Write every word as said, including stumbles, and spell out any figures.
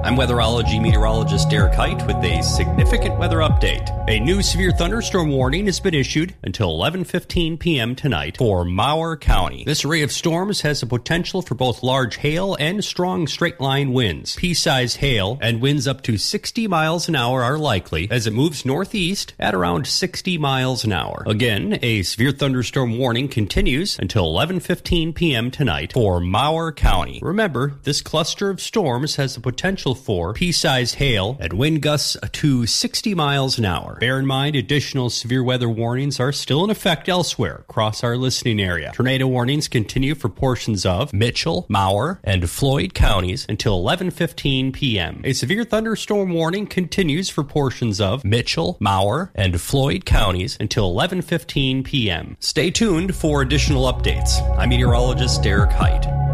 I'm weatherology meteorologist Derek Height with a significant weather update. A new severe thunderstorm warning has been issued until eleven fifteen p.m. tonight for Mower County. This array of storms has the potential for both large hail and strong straight-line winds. Pea-sized hail and winds up to sixty miles an hour are likely as it moves northeast at around sixty miles an hour. Again, a severe thunderstorm warning continues until eleven fifteen p.m. tonight for Mower County. Remember, this cluster of storms has the potential for pea-sized hail and wind gusts to sixty miles an hour. Bear in mind, additional severe weather warnings are still in effect elsewhere across our listening area. Tornado warnings continue for portions of Mitchell, Mower, and Floyd counties until eleven fifteen p.m. A severe thunderstorm warning continues for portions of Mitchell, Mower, and Floyd counties until eleven fifteen p.m. Stay tuned for additional updates. I'm meteorologist Derek Height.